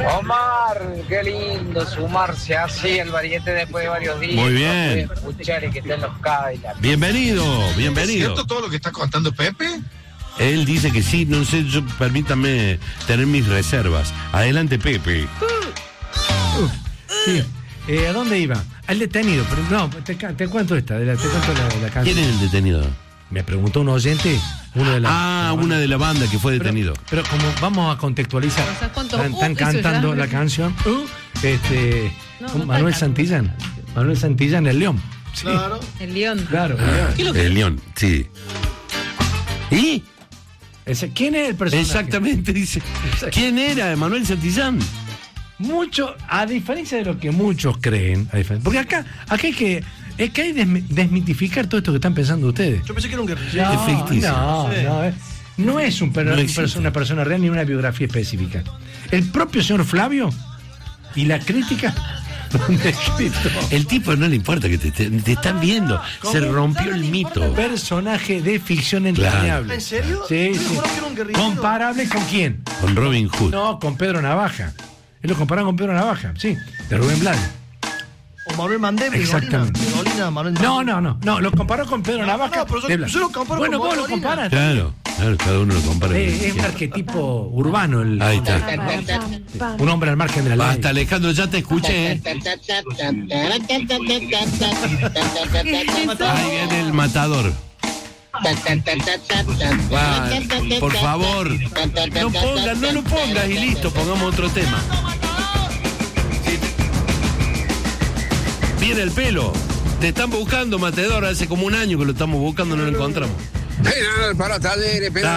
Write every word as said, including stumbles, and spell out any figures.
Omar, qué lindo sumarse así al variete después de varios días. Muy bien. Escuchar y que estén los Cadillacs. Bienvenido, bienvenido. ¿Es cierto todo lo que está contando Pepe? Él dice que sí, no sé, yo, permítame tener mis reservas. Adelante, Pepe. Uh, sí. Eh, ¿A dónde iba? Al detenido, pero no, te, te cuento esta, de la, te cuento la, la canción. ¿Quién es el detenido? Me preguntó un oyente, uno de la. Ah, de la una de la banda que fue detenido. Pero, pero como vamos a contextualizar, O sea, ¿cuántos están, uh, están hizo cantando ya? la canción, uh, este, No, con no Manuel está Santillán. Manuel Santillán, el León. Sí, Claro. El León. claro, el León. ¿Qué es lo que- El León, sí. ¿Y? Ese, ¿quién es el personaje? Exactamente, dice. ¿Quién era Manuel Santillán? Mucho, a diferencia de lo que muchos creen, a diferencia- porque acá, acá hay que, es que hay que desmi- desmitificar todo esto que están pensando ustedes. Yo pensé que era un guerrillero. No, Es ficticio. no, Sí. no, es- no es un per- No un existe. perso- una persona real ni una biografía específica. El propio señor Flavio y la crítica lo han descrito. El tipo no le importa que te, te- te están viendo. Se rompió el mito. Personaje de ficción entrañable. ¿En serio? Sí, Yo sí. juro que era un guerrillero. ¿Comparable con quién? Con Robin Hood. No, con Pedro Navaja. Él lo compararon con Pedro Navaja, sí, de Rubén Blades. O Manuel Mandé, Exactamente. Begolina, Manuel No, Mandé. no, no, no, lo comparó con Pedro No, Navaja. no, pero yo- de Blas. yo lo comparo Bueno, con vos lo Begolina. comparás. Claro, claro, cada uno lo compara. Eh, con es un quien. arquetipo urbano, el, Ahí está. un hombre al margen de la ley. Basta, Alejandro, ya te escuché. ¿eh? Ahí viene el matador. Va, por favor, no pongas, no lo pongas y listo, pongamos otro tema. Viene el pelo. Te están buscando, Matador, hace como un año que lo estamos buscando, no lo encontramos. Penal para Talleres, penal.